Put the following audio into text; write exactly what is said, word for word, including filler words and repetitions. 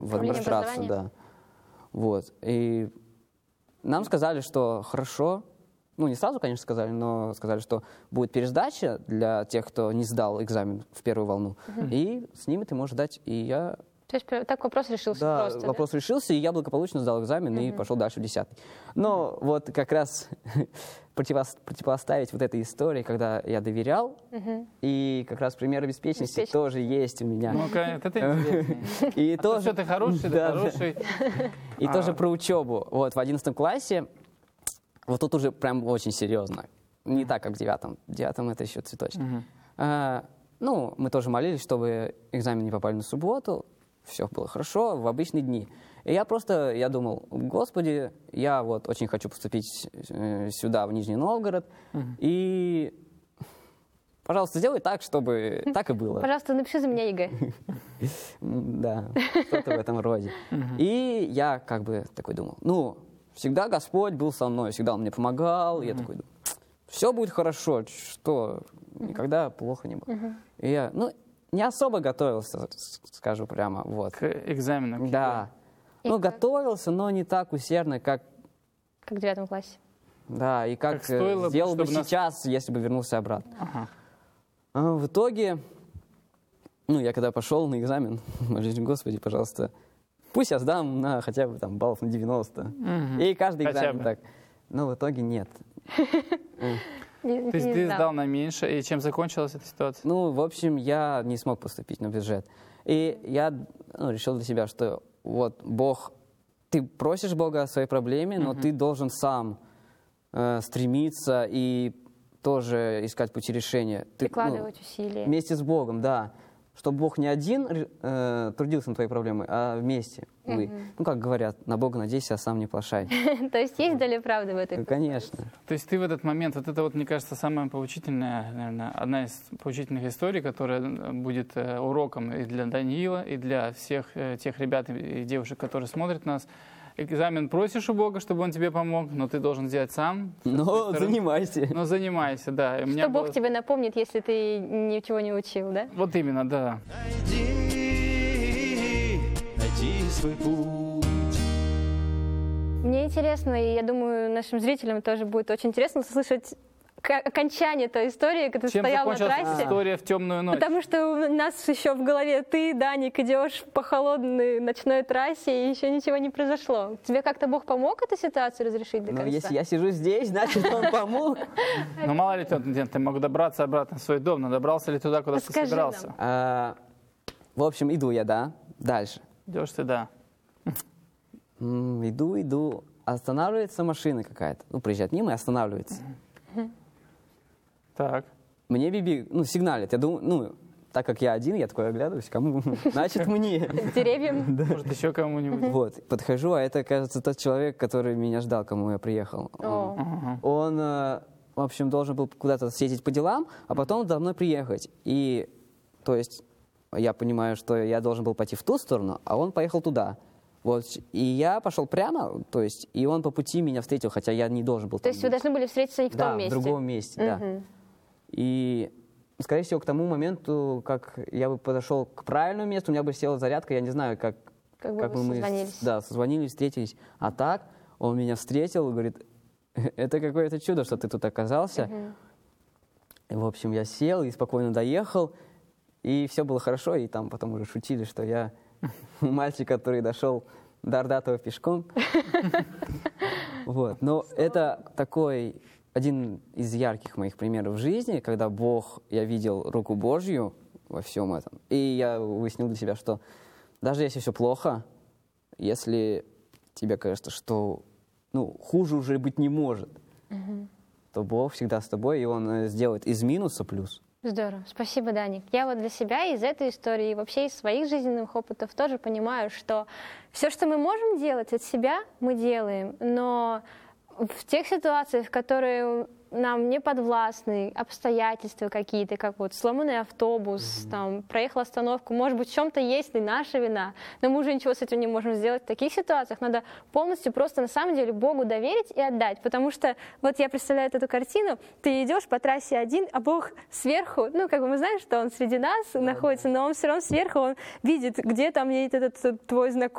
в администрацию, да. Вот. И нам сказали, что хорошо, ну не сразу, конечно, сказали, но сказали, что будет пересдача для тех, кто не сдал экзамен в первую волну, угу. и с ними ты можешь дать, и я... То есть так вопрос решился да, просто, вопрос да? решился, и я благополучно сдал экзамен угу. и пошел дальше в десятый. Но угу. вот как раз противопоставить вот этой истории, когда я доверял, угу. и как раз пример обеспеченности Обеспечен. тоже есть у меня. Ну, это интересно. И тоже... Что ты хороший, ты хороший. И тоже про учебу. Вот в одиннадцатом классе, вот тут уже прям очень серьезно. Не так, как в девятом. В девятом это еще цветочно. Ну, мы тоже молились, чтобы экзамены не попали на субботу. Все было хорошо, в обычные дни. И я просто, я думал, Господи, я вот очень хочу поступить сюда, в Нижний Новгород, uh-huh. и, пожалуйста, сделай так, чтобы так и было. Пожалуйста, напиши за меня ЕГЭ. Да, что-то в этом роде. И я как бы такой думал, ну, всегда Господь был со мной, всегда Он мне помогал, я такой думал, все будет хорошо, что никогда плохо не было. И я, ну, не особо готовился, скажу прямо, вот. К экзаменам? Да. И ну, как? готовился, но не так усердно, как... Как в девятом классе. Да, и как, как сделал бы нас... сейчас, если бы вернулся обратно. Ага. А в итоге, ну, я когда пошел на экзамен, молюсь, Господи, пожалуйста, пусть я сдам на хотя бы там баллов на девяносто. Угу. И каждый хотя экзамен бы. так. Но в итоге нет. То есть ты сдал на меньше, и чем закончилась эта ситуация? Ну, в общем, я не смог поступить на бюджет. И я ну, решил для себя, что вот Бог, ты просишь Бога о своей проблеме, но uh-huh. ты должен сам э, стремиться и тоже искать пути решения. Прикладывать ты, ну, усилия. Вместе с Богом, да. Чтобы Бог не один э, трудился над твоей проблемой, а вместе вы. Uh-huh. Ну, как говорят, на Бога надейся, а сам не плашай. То есть есть доля правды в этой? Конечно. То есть ты в этот момент, вот это вот, мне кажется, самая поучительная, наверное, одна из поучительных историй, которая будет уроком и для Даниила, и для всех тех ребят и девушек, которые смотрят нас. Экзамен просишь у Бога, чтобы Он тебе помог, но ты должен сделать сам. Но занимайся. Но занимайся, да. И что Бог было... тебе напомнит, если ты ничего не учил, да? Вот именно, да. Найди, найди свой путь. Мне интересно, и я думаю, нашим зрителям тоже будет очень интересно услышать окончание той истории, когда ты стоял на трассе. Чем история в темную ночь? Потому что у нас еще в голове ты, Даник, идешь по холодной ночной трассе, и еще ничего не произошло. Тебе как-то Бог помог эту ситуацию разрешить до конца? Ну, если я сижу здесь, значит, Он помог. Ну, мало ли ты мог добраться обратно в свой дом, но добрался ли туда, куда ты собирался? В общем, иду я, да, дальше. Идешь ты, да. Иду, иду. Останавливается машина какая-то. Ну, приезжает мимо и останавливается. Так. Мне Биби, ну, сигналит. Я думаю, ну, так как я один, я такой оглядываюсь, кому? Значит, мне. Деревьям. Да. Может, еще кому-нибудь. Вот, подхожу, а это, кажется, тот человек, который меня ждал, кому я приехал. Он, он в общем, должен был куда-то съездить по делам, а потом за мной приехать. И, то есть, я понимаю, что я должен был пойти в ту сторону, а он поехал туда. Вот, и я пошел прямо, то есть, и он по пути меня встретил, хотя я не должен был. То есть быть. Вы должны были встретиться и в да, том месте? Да, в другом месте, угу. да. И, скорее всего, к тому моменту, как я бы подошел к правильному месту, у меня бы села зарядка, я не знаю, как, как, как бы мы созвонились. Да, созвонились, встретились. А так он меня встретил и говорит, это какое-то чудо, что ты тут оказался. Угу. И, в общем, я сел и спокойно доехал, и все было хорошо, и там потом уже шутили, что я мальчик, который дошел до Ордатова пешком. Вот. Но это такой один из ярких моих примеров в жизни, когда Бог, я видел руку Божью во всем этом. И я выяснил для себя, что даже если все плохо, если тебе кажется, что ну, хуже уже быть не может, угу. то Бог всегда с тобой, и Он сделает из минуса плюс. Здорово. Спасибо, Даник. Я вот для себя из этой истории и вообще из своих жизненных опытов тоже понимаю, что все, что мы можем делать от себя, мы делаем, но в тех ситуациях, в которые нам не подвластны обстоятельства какие-то, как вот сломанный автобус, mm-hmm. там, проехал остановку, может быть, в чем-то есть и наша вина, но мы уже ничего с этим не можем сделать. В таких ситуациях надо полностью просто на самом деле Богу доверить и отдать, потому что вот я представляю эту картину, ты идешь по трассе один, а Бог сверху, ну, как бы мы знаем, что Он среди нас mm-hmm. находится, но Он все равно сверху, Он видит, где там едет этот твой знакомый,